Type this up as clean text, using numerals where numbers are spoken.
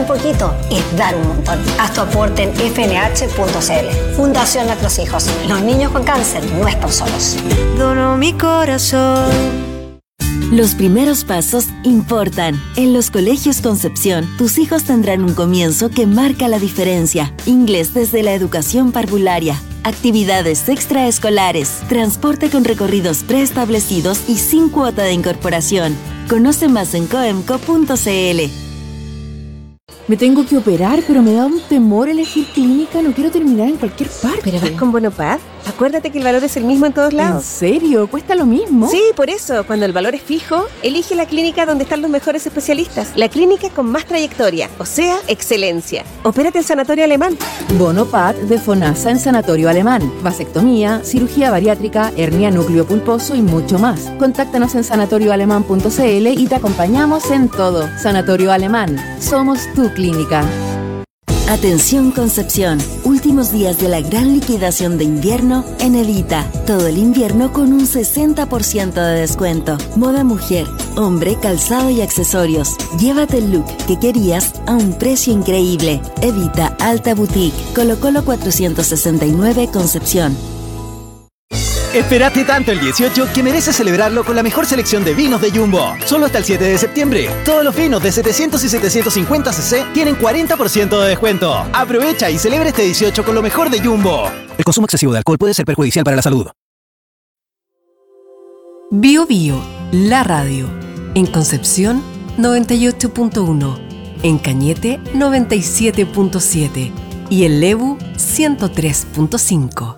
poquito es dar un montón. Haz tu aporte en fnh.cl. Fundación Nuestros Hijos. Los niños con cáncer no están solos. Dono mi corazón. Los primeros pasos importan. En los colegios Concepción, tus hijos tendrán un comienzo que marca la diferencia. Inglés desde la educación parvularia, actividades extraescolares, transporte con recorridos preestablecidos y sin cuota de incorporación. Conoce más en coemco.cl. Me tengo que operar, pero me da un temor elegir clínica. No quiero terminar en cualquier parte. ¿Pero vas con Bonopad? Acuérdate que el valor es el mismo en todos lados. ¿En serio? ¿Cuesta lo mismo? Sí, por eso, cuando el valor es fijo, elige la clínica donde están los mejores especialistas. La clínica con más trayectoria, o sea, excelencia. Opérate en Sanatorio Alemán. Bonopad de FONASA en Sanatorio Alemán. Vasectomía, cirugía bariátrica, hernia núcleo pulposo y mucho más. Contáctanos en sanatorioalemán.cl y te acompañamos en todo. Sanatorio Alemán. Somos tu clínica. Atención Concepción, últimos días de la gran liquidación de invierno en Evita. Todo el invierno con un 60% de descuento. Moda mujer, hombre, calzado y accesorios. Llévate el look que querías a un precio increíble. Evita Alta Boutique, Colo Colo 469 Concepción. Espérate tanto el 18 que mereces celebrarlo con la mejor selección de vinos de Jumbo. Solo hasta el 7 de septiembre. Todos los vinos de 700 y 750 cc tienen 40% de descuento. Aprovecha y celebra este 18 con lo mejor de Jumbo. El consumo excesivo de alcohol puede ser perjudicial para la salud. Bio Bio, la radio. En Concepción, 98.1. En Cañete, 97.7. Y en Lebu, 103.5.